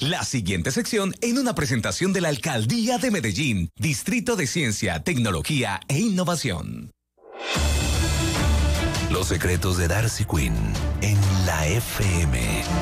La siguiente sección en una presentación de la Alcaldía de Medellín, Distrito de Ciencia, Tecnología e Innovación. Los secretos de Darcy Quinn en la FM.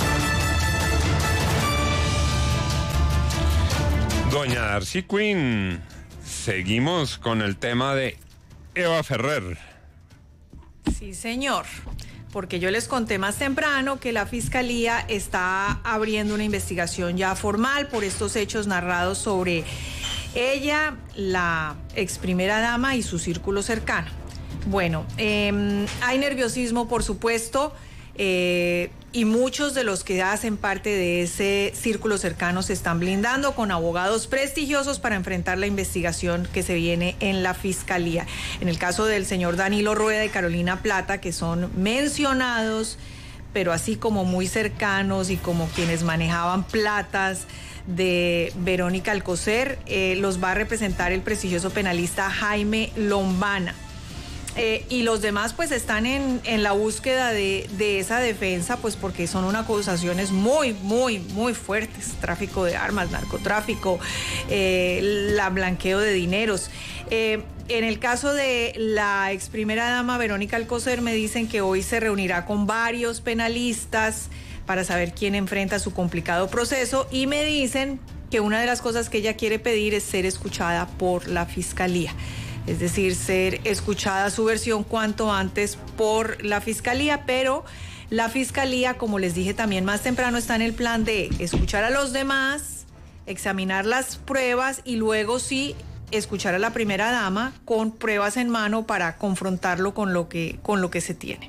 Doña Darcy Quinn, seguimos con el tema de Eva Ferrer. Sí, señor, porque yo les conté más temprano que la Fiscalía está abriendo una investigación ya formal por estos hechos narrados sobre ella, la ex primera dama y su círculo cercano. Bueno, hay nerviosismo, por supuesto, y muchos de los que hacen parte de ese círculo cercano se están blindando con abogados prestigiosos para enfrentar la investigación que se viene en la Fiscalía. En el caso del señor Danilo Rueda y Carolina Plata, que son mencionados, pero así como muy cercanos y como quienes manejaban platas de Verónica Alcocer, los va a representar el prestigioso penalista Jaime Lombana. Y los demás pues están en la búsqueda de esa defensa, pues porque son unas acusaciones muy fuertes: tráfico de armas, narcotráfico, blanqueo de dineros. En el caso de la ex primera dama Verónica Alcocer, me dicen que hoy se reunirá con varios penalistas para saber quién enfrenta su complicado proceso, y me dicen que una de las cosas que ella quiere pedir es ser escuchada por la Fiscalía. Es decir, ser escuchada su versión cuanto antes por la Fiscalía, pero la Fiscalía, como les dije también más temprano, está en el plan de escuchar a los demás, examinar las pruebas y luego sí escuchar a la primera dama con pruebas en mano para confrontarlo con lo que se tiene.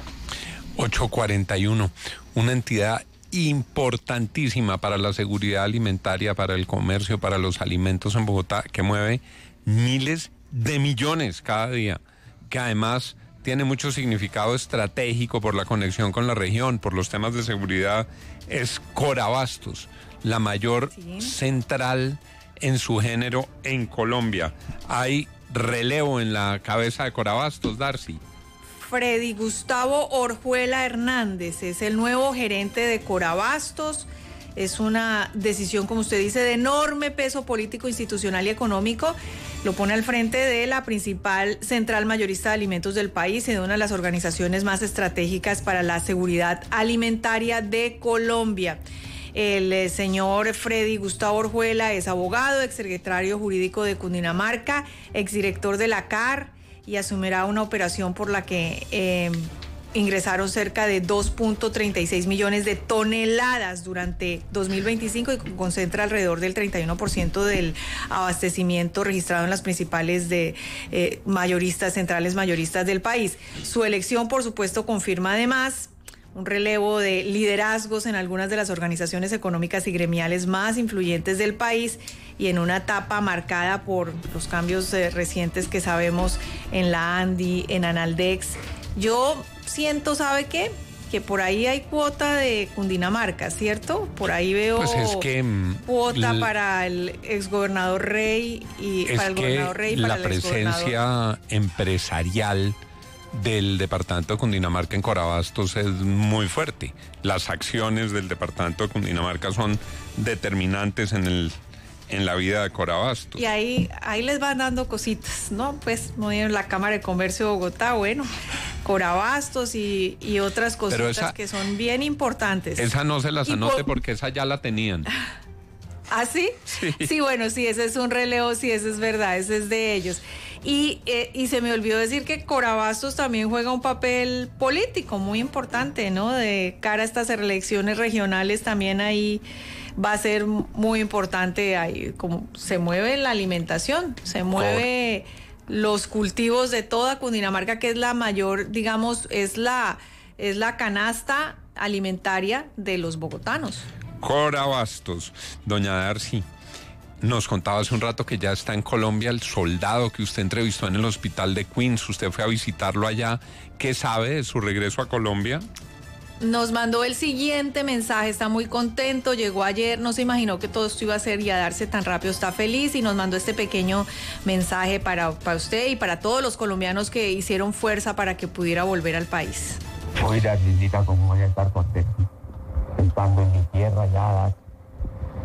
841, una entidad importantísima para la seguridad alimentaria, para el comercio, para los alimentos en Bogotá, que mueve miles de millones cada día, que además tiene mucho significado estratégico por la conexión con la región, por los temas de seguridad, es Corabastos, la mayor central en su género en Colombia. Hay relevo en la cabeza de Corabastos, Darcy. Freddy Gustavo Orjuela Hernández es el nuevo gerente de Corabastos. Es una decisión, como usted dice, de enorme peso político, institucional y económico. Lo pone al frente de la principal central mayorista de alimentos del país y de una de las organizaciones más estratégicas para la seguridad alimentaria de Colombia. El señor Freddy Gustavo Orjuela es abogado, exsecretario jurídico de Cundinamarca, exdirector de la CAR, y asumirá una operación por la que ingresaron cerca de 2.36 millones de toneladas durante 2025 y concentra alrededor del 31% del abastecimiento registrado en las principales centrales mayoristas del país. Su elección, por supuesto, confirma además un relevo de liderazgos en algunas de las organizaciones económicas y gremiales más influyentes del país, y en una etapa marcada por los cambios recientes que sabemos en la ANDI, en Analdex. Yo siento, ¿sabe qué? Que por ahí hay cuota de Cundinamarca, ¿cierto? Por ahí veo pues es que, cuota para el exgobernador Rey y para el gobernador Rey y para la el presencia empresarial del departamento de Cundinamarca en Corabastos es muy fuerte. Las acciones del departamento de Cundinamarca son determinantes en la vida de Corabastos. Y ahí les van dando cositas, ¿no? Pues no dieron la Cámara de Comercio de Bogotá, bueno, Corabastos y otras cositas que son bien importantes. Esa no se las anote porque esa ya la tenían. ¿Ah, sí? Sí, bueno, sí, ese es un relevo, sí, ese es verdad, ese es de ellos. Y se me olvidó decir que Corabastos también juega un papel político muy importante, ¿no? De cara a estas elecciones regionales también ahí va a ser muy importante, ahí como se mueve la alimentación, se mueve los cultivos de toda Cundinamarca, que es la mayor, digamos, es la canasta alimentaria de los bogotanos. Corabastos. Doña Darcy, nos contaba hace un rato que ya está en Colombia el soldado que usted entrevistó en el hospital de Queens. Usted fue a visitarlo allá. ¿Qué sabe de su regreso a Colombia? Nos mandó el siguiente mensaje, está muy contento, llegó ayer, no se imaginó que todo esto iba a ser y a darse tan rápido, está feliz, y nos mandó este pequeño mensaje para usted y para todos los colombianos que hicieron fuerza para que pudiera volver al país. Oiga, Gisita, ¿cómo voy a estar contento? Estando en mi tierra ya,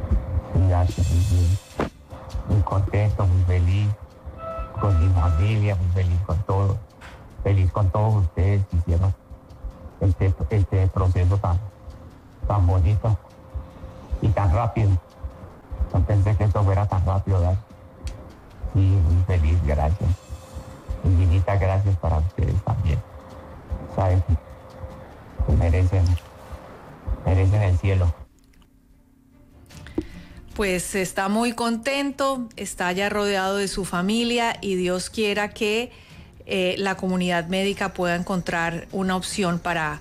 Cuidarse muy bien. Muy contento, muy feliz con mi familia, muy feliz con todo. Feliz con todos ustedes que hicieron este proceso tan bonito y tan rápido. No pensé que esto fuera tan rápido, ¿verdad? Sí, muy feliz, gracias. Infinitas gracias para ustedes también. Saben que merecen el cielo. Pues está muy contento, está ya rodeado de su familia y Dios quiera que la comunidad médica pueda encontrar una opción para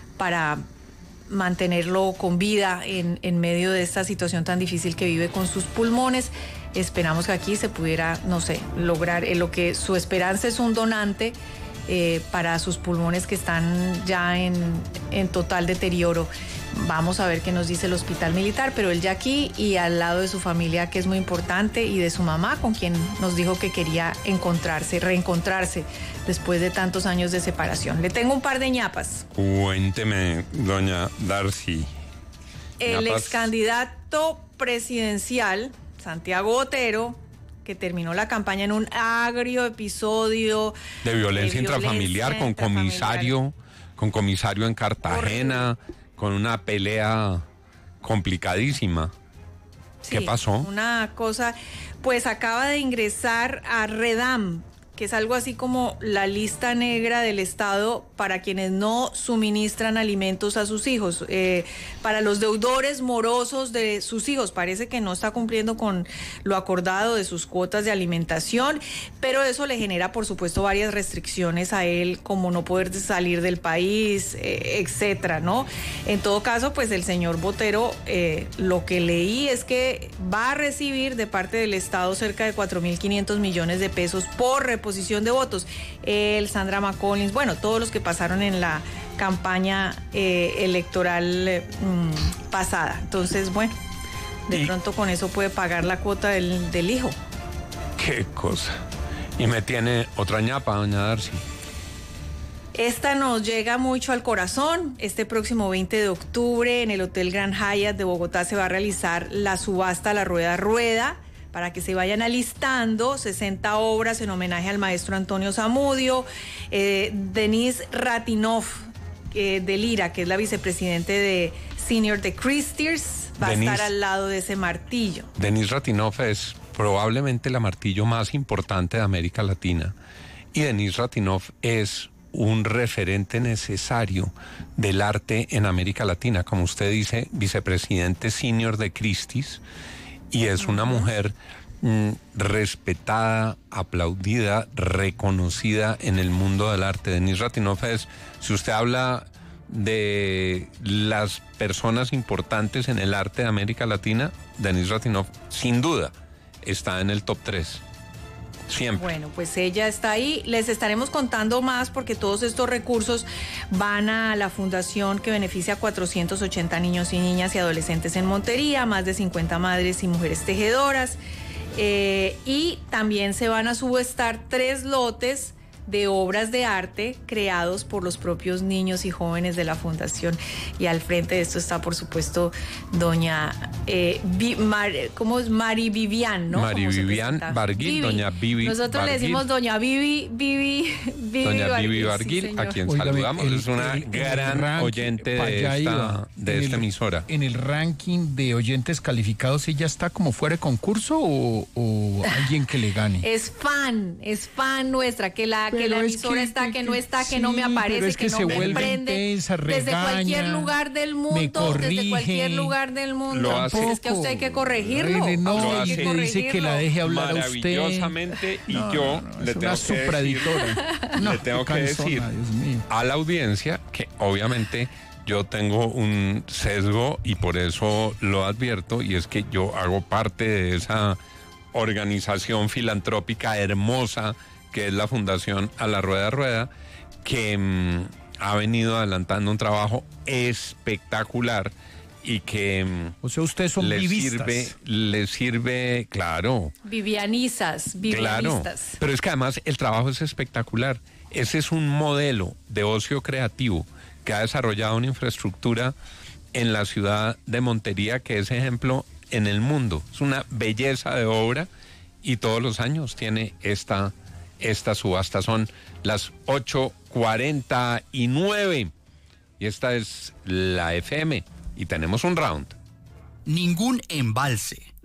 mantenerlo con vida en medio de esta situación tan difícil que vive con sus pulmones. Esperamos que aquí se pudiera, no sé, lograr lo que su esperanza es un donante para sus pulmones que están ya en total deterioro. Vamos a ver qué nos dice el hospital militar, pero él ya aquí y al lado de su familia, que es muy importante, y de su mamá, con quien nos dijo que quería reencontrarse después de tantos años de separación. Le tengo un par de ñapas. Cuénteme, doña Darcy. El ñapas. ex candidato presidencial, Santiago Botero, que terminó la campaña en un agrio episodio De violencia intrafamiliar con comisario en Cartagena, con una pelea complicadísima. Sí, ¿Qué pasó? Una cosa, pues acaba de ingresar a Redam, que es algo así como la lista negra del Estado para quienes no suministran alimentos a sus hijos, para los deudores morosos de sus hijos. Parece que no está cumpliendo con lo acordado de sus cuotas de alimentación, pero eso le genera, por supuesto, varias restricciones a él, como no poder salir del país, etcétera, ¿no? En todo caso, pues el señor Botero, lo que leí es que va a recibir de parte del Estado cerca de 4.500 millones de pesos por reposición de votos. Sandra McCollins, bueno, todos los que pasaron en la campaña electoral pasada. Entonces, bueno, de pronto con eso puede pagar la cuota del hijo. Qué cosa. Y me tiene otra ñapa, doña Darcy. Esta nos llega mucho al corazón. Este próximo 20 de octubre en el Hotel Grand Hyatt de Bogotá se va a realizar la subasta La Rueda Rueda, para que se vayan alistando 60 obras en homenaje al maestro Antonio Zamudio. Denise Ratinov de Lira, que es la vicepresidente de Senior de Christie's, va a estar al lado de ese martillo. Denise Ratinov es probablemente la martillo más importante de América Latina. Y Denise Ratinov es un referente necesario del arte en América Latina. Como usted dice, vicepresidente senior de Christie's. Y es una mujer respetada, aplaudida, reconocida en el mundo del arte. Denise Ratinov es, si usted habla de las personas importantes en el arte de América Latina, Denise Ratinov, sin duda, está en el top 3. Siempre. Bueno, pues ella está ahí. Les estaremos contando más porque todos estos recursos van a la fundación que beneficia a 480 niños y niñas y adolescentes en Montería, más de 50 madres y mujeres tejedoras. Y también se van a subastar 3 lotes de obras de arte creados por los propios niños y jóvenes de la fundación. Y al frente de esto está, por supuesto, doña ¿cómo es? Mari Vivian, ¿no? Mari Vivian Barguil, Vivi. Doña Vivi. Nosotros Barguil. Le decimos doña Vivi doña Vivi Barguil, sí, a quien saludamos. Es una gran oyente de esta emisora. ¿En el ranking de oyentes calificados ella está como fuera de concurso o alguien que le gane? Es fan nuestra, que la emisora está, que no está, que no me aparece, es que no me prende, intensa, regaña, desde cualquier lugar del mundo, desde cualquier lugar del mundo. Lo hace, es que a usted hay que corregirlo. No, dice que la deje hablar a usted. Maravillosamente, y yo le tengo que decir a la audiencia que obviamente yo tengo un sesgo y por eso lo advierto, y es que yo hago parte de esa organización filantrópica hermosa que es la Fundación A la Rueda Rueda, que ha venido adelantando un trabajo espectacular y que o sea, ustedes son vivistas. le sirve, claro. Vivianistas. Claro, pero es que además el trabajo es espectacular. Ese es un modelo de ocio creativo que ha desarrollado una infraestructura en la ciudad de Montería que es ejemplo en el mundo. Es una belleza de obra y todos los años tiene esta subasta. Son las 8:49 y esta es la FM y tenemos un round. Ningún embalse,